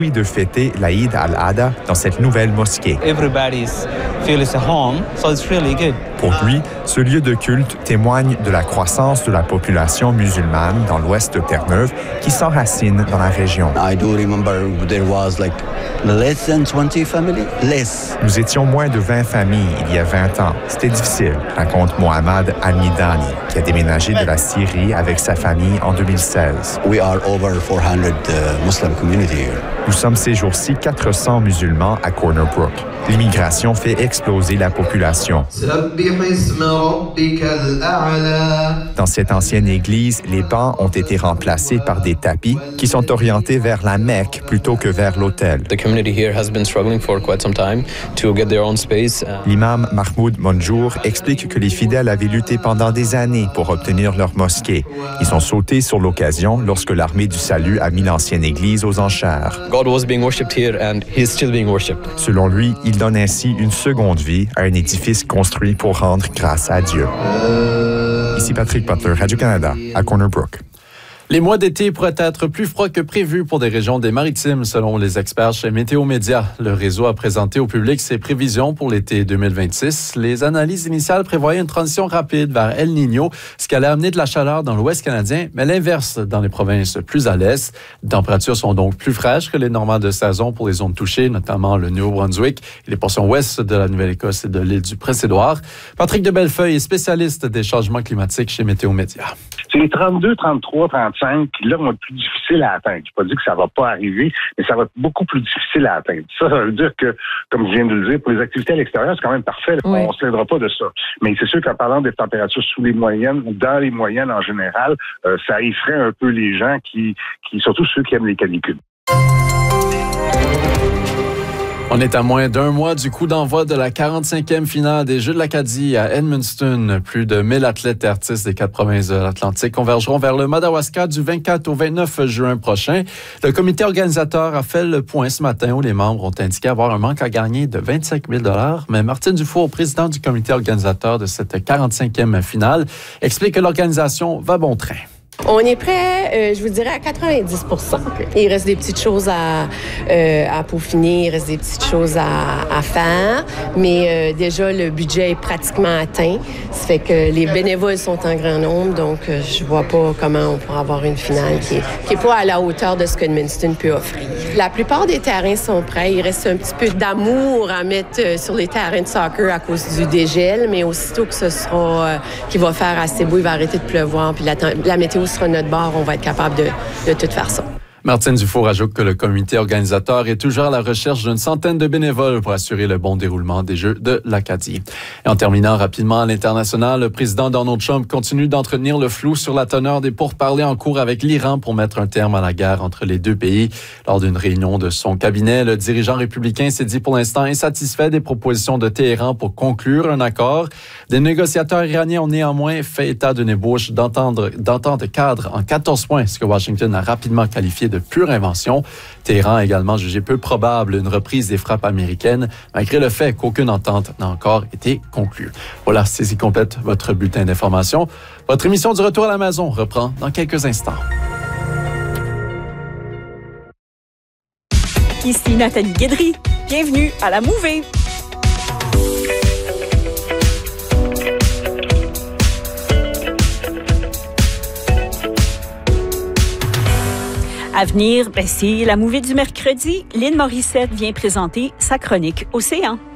de fêter l'Aïd al-Adha dans cette nouvelle mosquée. Pour lui, ce lieu de culte témoigne de la croissance de la population musulmane dans l'ouest de Terre-Neuve qui s'enracine dans la région. Nous étions moins de 20 familles il y a 20 ans. C'était difficile, raconte Mohamed Al-Midani, qui a déménagé de la Syrie avec sa famille en 2016. Nous sommes ces jours-ci 400 musulmans à Corner Brook. L'immigration fait exploser la population. Dans cette ancienne église, les bancs ont été remplacés par des tapis qui sont orientés vers la Mecque plutôt que vers l'autel. L'imam Mahmoud Monjour explique que les fidèles avaient lutté pendant des années pour obtenir leur mosquée. Ils ont sauté sur l'occasion lorsque l'armée du salut a mis l'ancienne église aux enchères. Selon lui, il donne ainsi une seconde vie à un édifice construit pour rendre grâce à Dieu. Ici Patrick Butler, Radio-Canada, à Corner Brook. Les mois d'été pourraient être plus froids que prévu pour des régions des Maritimes, selon les experts chez Météo Média. Le réseau a présenté au public ses prévisions pour l'été 2026. Les analyses initiales prévoyaient une transition rapide vers El Niño, ce qui allait amener de la chaleur dans l'ouest canadien, mais l'inverse dans les provinces plus à l'est. Les températures sont donc plus fraîches que les normales de saison pour les zones touchées, notamment le Nouveau-Brunswick et les portions ouest de la Nouvelle-Écosse et de l'île du Prince-Édouard. Patrick de Bellefeuille est spécialiste des changements climatiques chez Météo Média. C'est les 32, 33, 35 qui, là, vont être plus difficiles à atteindre. Je ne pas dire que ça ne va pas arriver, mais ça va être beaucoup plus difficile à atteindre. Ça veut dire que, comme je viens de le dire, pour les activités à l'extérieur, c'est quand même parfait. Oui. On ne se plaindra pas de ça. Mais c'est sûr qu'en parlant des températures sous les moyennes ou dans les moyennes en général, ça effraie un peu les gens surtout ceux qui aiment les canicules. On est à moins d'un mois du coup d'envoi de la 45e finale des Jeux de l'Acadie à Edmundston. Plus de 1000 athlètes et artistes des 4 provinces de l'Atlantique convergeront vers le Madawaska du 24 au 29 juin prochain. Le comité organisateur a fait le point ce matin où les membres ont indiqué avoir un manque à gagner de 25 000 $. Mais Martine Dufour, président du comité organisateur de cette 45e finale, explique que l'organisation va bon train. On est prêt, je vous dirais, à 90 %. Il reste des petites choses à peaufiner, il reste des petites choses à faire, mais déjà, le budget est pratiquement atteint. Ça fait que les bénévoles sont en grand nombre, donc je vois pas comment on pourra avoir une finale qui est pas à la hauteur de ce que Edmundston peut offrir. La plupart des terrains sont prêts. Il reste un petit peu d'amour à mettre sur les terrains de soccer à cause du dégel, mais aussitôt que ce sera qu'il va faire assez beau, il va arrêter de pleuvoir, puis la météo sera notre bord, on va être capable de tout faire ça. Martine Dufour ajoute que le comité organisateur est toujours à la recherche d'une centaine de bénévoles pour assurer le bon déroulement des Jeux de l'Acadie. Et en terminant rapidement à l'international, le président Donald Trump continue d'entretenir le flou sur la teneur des pourparlers en cours avec l'Iran pour mettre un terme à la guerre entre les deux pays. Lors d'une réunion de son cabinet, le dirigeant républicain s'est dit pour l'instant insatisfait des propositions de Téhéran pour conclure un accord. Des négociateurs iraniens ont néanmoins fait état d'une ébauche d'entente cadre en 14 points, ce que Washington a rapidement qualifié de pure invention. Téhéran a également jugé peu probable une reprise des frappes américaines, malgré le fait qu'aucune entente n'a encore été conclue. Voilà, c'est complète votre bulletin d'information. Votre émission du Retour à la maison reprend dans quelques instants. Ici Nathalie Guédry. Bienvenue à la Mouvée. À venir, c'est la Mouvée du mercredi. Lynn Morissette vient présenter sa chronique Océan.